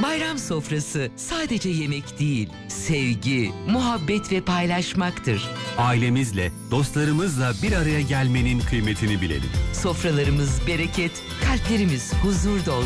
Bayram sofrası sadece yemek değil, sevgi, muhabbet ve paylaşmaktır. Ailemizle, dostlarımızla bir araya gelmenin kıymetini bilelim. Sofralarımız bereket, kalplerimiz huzur dolsun.